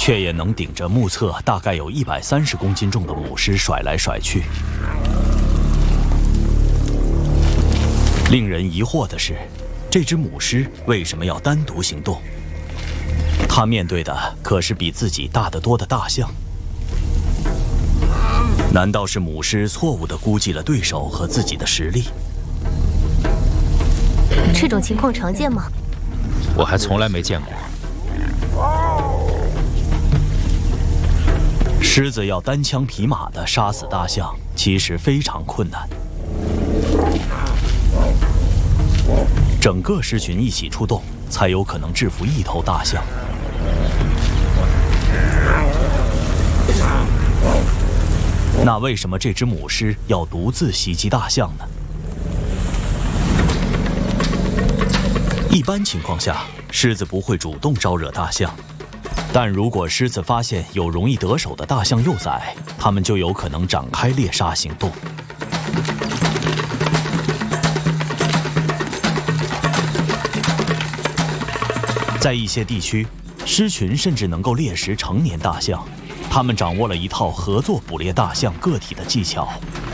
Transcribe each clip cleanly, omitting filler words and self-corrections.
却也能顶着目测大概有130公斤重的母狮甩来甩去。令人疑惑的是，这只母狮为什么要单独行动？它面对的可是比自己大得多的大象。难道是母狮错误地估计了对手和自己的实力？ 这种情况常见吗？ 我还从来没见过。 狮子要单枪匹马地杀死大象，其实非常困难。整个狮群一起出动，才有可能制服一头大象。那为什么这只母狮要独自袭击大象呢？一般情况下，狮子不会主动招惹大象，但如果狮子发现有容易得手的大象幼崽，它们就有可能展开猎杀行动。在一些地区，狮群甚至能够猎食成年大象。他们掌握了一套合作捕猎大象个体的技巧。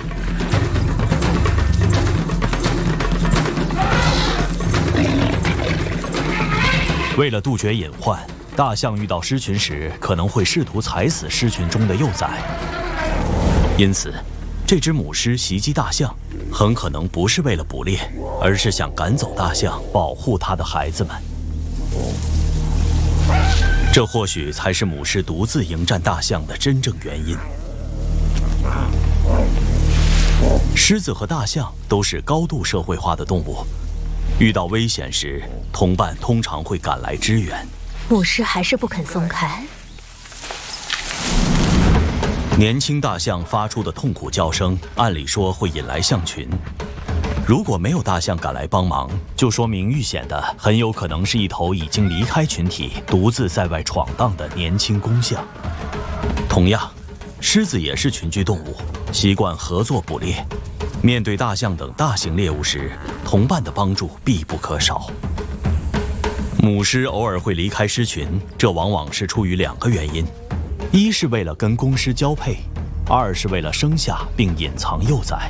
为了杜绝隐患，大象遇到狮群时可能会试图踩死狮群中的幼崽。因此，这只母狮袭击大象，很可能不是为了捕猎，而是想赶走大象，保护它的孩子们。这或许才是母狮独自迎战大象的真正原因。狮子和大象都是高度社会化的动物，遇到危险时，同伴通常会赶来支援。 母狮还是不肯松开。 年轻大象发出的痛苦叫声，按理说会引来象群。如果没有大象赶来帮忙，就说明遇险的很有可能是一头已经离开群体、独自在外闯荡的年轻公象。同样，狮子也是群居动物，习惯合作捕猎。面对大象等大型猎物时，同伴的帮助必不可少。母狮偶尔会离开狮群，这往往是出于2个原因：一是为了跟公狮交配，2是为了生下并隐藏幼崽。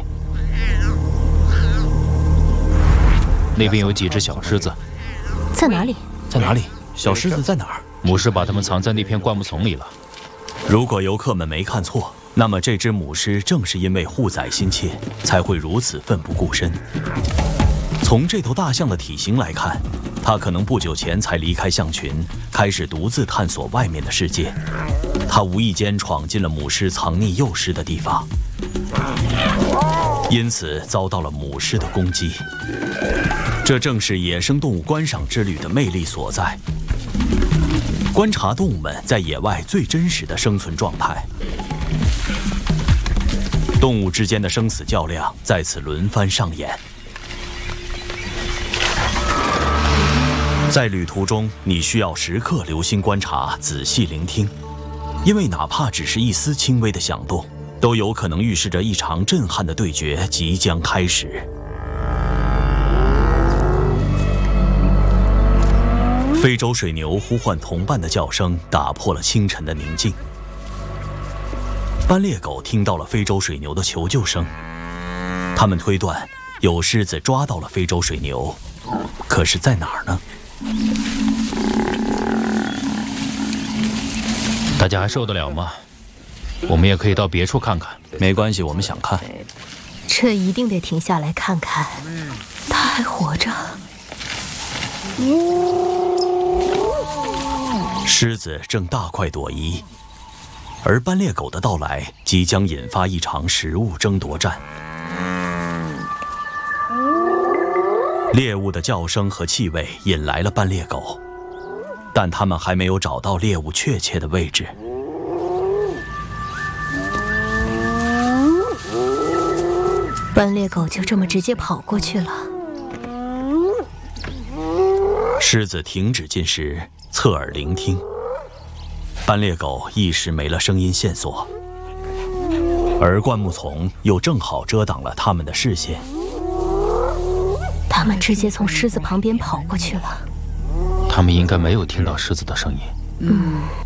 那边有几只小狮子， 在哪里？ 在哪里？小狮子在哪儿？ 母狮把它们藏在那片灌木丛里了。 如果游客们没看错，那么这只母狮正是因为护崽心切，才会如此奋不顾身。从这头大象的体型来看，它可能不久前才离开象群，开始独自探索外面的世界。它无意间闯进了母狮藏匿幼狮的地方，因此遭到了母狮的攻击。这正是野生动物观赏之旅的魅力所在，观察动物们在野外最真实的生存状态。动物之间的生死较量在此轮番上演。在旅途中，你需要时刻留心观察，仔细聆听，因为哪怕只是一丝轻微的响动，都有可能预示着一场震撼的对决即将开始。非洲水牛呼唤同伴的叫声打破了清晨的宁静。斑鬣狗听到了非洲水牛的求救声，他们推断有狮子抓到了非洲水牛，可是在哪儿呢？ 大家还受得了吗？我们也可以到别处看看。 没关系，我们想看。 这一定得停下来看看，它还活着。 狮子正大快朵颐，而斑鬣狗的到来即将引发一场食物争夺战。猎物的叫声和气味引来了斑鬣狗，但它们还没有找到猎物确切的位置。 斑鬣狗就这么直接跑过去了。 狮子停止进食，侧耳聆听。斑鬣狗一时没了声音线索，而灌木丛又正好遮挡了它们的视线。 它们直接从狮子旁边跑过去了。 他们应该没有听到狮子的声音。